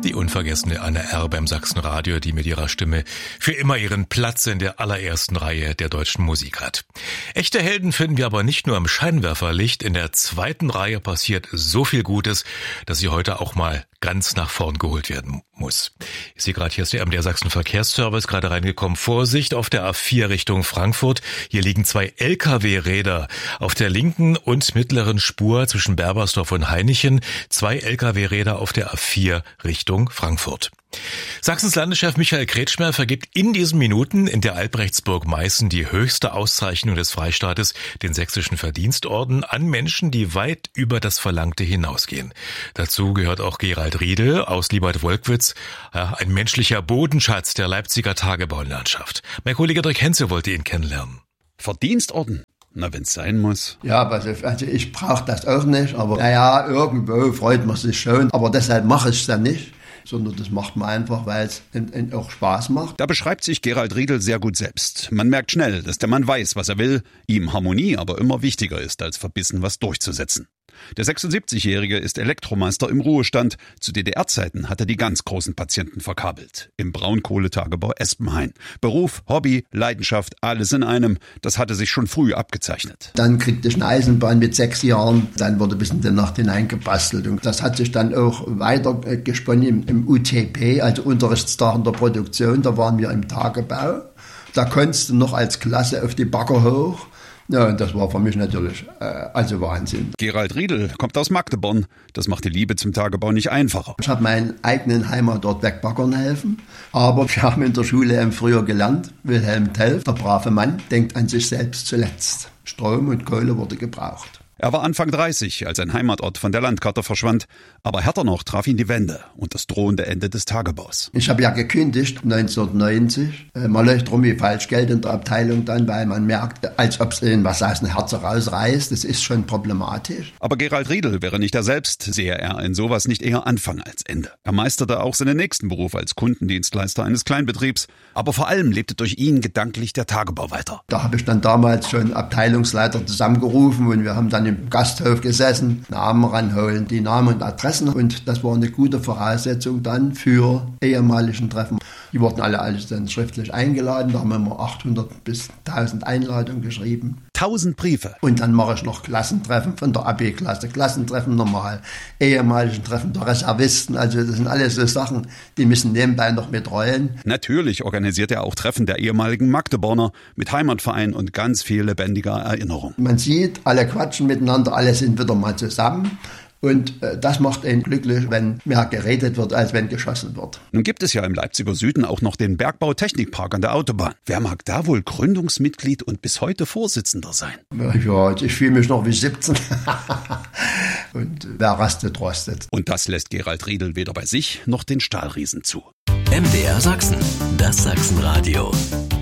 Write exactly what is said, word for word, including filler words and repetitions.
die unvergessene Anne R. beim Sachsenradio, die mit ihrer Stimme für immer ihren Platz in der allerersten Reihe der deutschen Musik hat. Echte Helden finden wir aber nicht nur im Scheinwerferlicht. In der zweiten Reihe passiert so viel Gutes, dass sie heute auch mal ganz nach vorn geholt werden muss. Ich sehe gerade, hier ist der M D R Sachsen Verkehrsservice gerade reingekommen. Vorsicht auf der A vier Richtung Frankfurt. Hier liegen zwei L K W-Räder auf der linken und mittleren Spur zwischen Berbersdorf und Hainichen. Zwei L K W-Räder auf der A vier Richtung Frankfurt. Sachsens Landeschef Michael Kretschmer vergibt in diesen Minuten in der Albrechtsburg Meißen die höchste Auszeichnung des Freistaates, den Sächsischen Verdienstorden, an Menschen, die weit über das Verlangte hinausgehen. Dazu gehört auch Gerald Riedel aus Liebert-Wolkwitz, ja, ein menschlicher Bodenschatz der Leipziger Tagebaulandschaft. Mein Kollege Dirk Henze wollte ihn kennenlernen. Verdienstorden? Na, wenn's sein muss. Ja, also, also ich brauche das auch nicht, aber naja, irgendwo freut man sich schon, aber deshalb mache ich es dann nicht. Sondern das macht man einfach, weil es auch Spaß macht. Da beschreibt sich Gerald Riedel sehr gut selbst. Man merkt schnell, dass der Mann weiß, was er will, ihm Harmonie aber immer wichtiger ist, als verbissen was durchzusetzen. Der sechsundsiebzigjährige ist Elektromeister im Ruhestand. Zu D D R-Zeiten hat er die ganz großen Patienten verkabelt. Im Braunkohletagebau Espenhain. Beruf, Hobby, Leidenschaft, alles in einem. Das hatte sich schon früh abgezeichnet. Dann kriegte ich eine Eisenbahn mit sechs Jahren. Dann wurde bis in die Nacht hineingebastelt. Und das hat sich dann auch weiter gesponnen im, im U T P, also Unterrichtstag in der Produktion. Da waren wir im Tagebau. Da konntest du noch als Klasse auf die Bagger hoch. Ja, und das war für mich natürlich äh, also Wahnsinn. Gerald Riedel kommt aus Magdeburg. Das macht die Liebe zum Tagebau nicht einfacher. Ich habe meinen eigenen Heimatort wegbaggern helfen. Aber wir haben in der Schule früher gelernt, Wilhelm Tell, der brave Mann, denkt an sich selbst zuletzt. Strom und Kohle wurde gebraucht. Er war Anfang dreißig, als sein Heimatort von der Landkarte verschwand. Aber härter noch traf ihn die Wende und das drohende Ende des Tagebaus. Ich habe ja gekündigt neunzehnhundertneunzig. Man läuft rum wie Falschgeld in der Abteilung dann, weil man merkt, als ob es ihnen was aus dem Herzen rausreißt. Das ist schon problematisch. Aber Gerald Riedel wäre nicht er selbst, sehe er in sowas nicht eher Anfang als Ende. Er meisterte auch seinen nächsten Beruf als Kundendienstleister eines Kleinbetriebs. Aber vor allem lebte durch ihn gedanklich der Tagebau weiter. Da habe ich dann damals schon Abteilungsleiter zusammengerufen und wir haben dann im Gasthof gesessen, Namen ranholen, die Namen und Adressen. Und das war eine gute Voraussetzung dann für ehemaligen Treffen. Die wurden alle alles dann schriftlich eingeladen. Da haben wir immer achthundert bis tausend Einladungen geschrieben. tausend Briefe. Und dann mache ich noch Klassentreffen von der A B-Klasse, Klassentreffen normal, ehemaligen Treffen der Reservisten. Also das sind alles so Sachen, die müssen nebenbei noch mitrollen. Natürlich organisiert er auch Treffen der ehemaligen Magdeburger mit Heimatverein und ganz viel lebendiger Erinnerung. Man sieht, alle quatschen miteinander, alle sind wieder mal zusammen. Und äh, das macht einen glücklich, wenn mehr geredet wird, als wenn geschossen wird. Nun gibt es ja im Leipziger Süden auch noch den Bergbau-Technikpark an der Autobahn. Wer mag da wohl Gründungsmitglied und bis heute Vorsitzender sein? Ja, ich fühle mich noch wie siebzehn. Und wer rastet, rostet. Und das lässt Gerald Riedel weder bei sich noch den Stahlriesen zu. M D R Sachsen, das Sachsenradio.